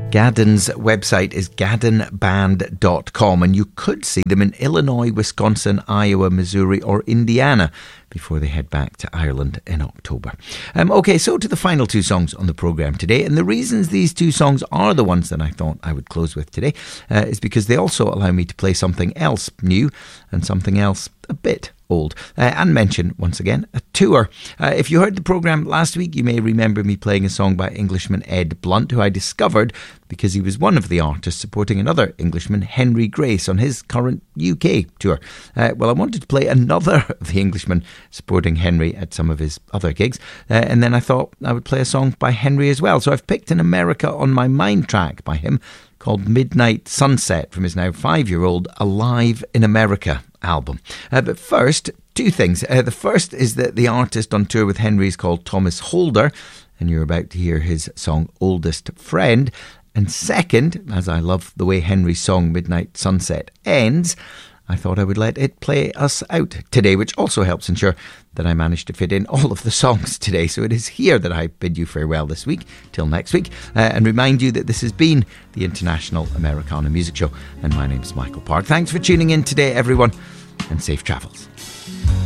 Gaddon's website is gaddonband.com, and you could see them in Illinois, Wisconsin, Iowa, Missouri or Indiana before they head back to Ireland in October. Okay, so to the final two songs on the programme today, and the reasons these two songs are the ones that I thought I would close with today is because they also allow me to play something else new and something else a bit old, and mention once again a tour. If you heard the programme last week, you may remember me playing a song by Englishman Ed Blunt, who I discovered because he was one of the artists supporting another Englishman, Henry Grace, on his current UK tour. Well, I wanted to play another of the Englishmen supporting Henry at some of his other gigs, and then I thought I would play a song by Henry as well. So I've picked an America on My Mind track by him called Midnight Sunset from his now 5-year-old Alive in America album. But first, two things. The first is that the artist on tour with Henry is called Thomas Holder, and you're about to hear his song Oldest Friend. And second, as I love the way Henry's song Midnight Sunset ends, I thought I would let it play us out today, which also helps ensure that I managed to fit in all of the songs today. So it is here that I bid you farewell this week, till next week, and remind you that this has been the International Americana Music Show, and my name's Michael Park. Thanks for tuning in today, everyone, and safe travels.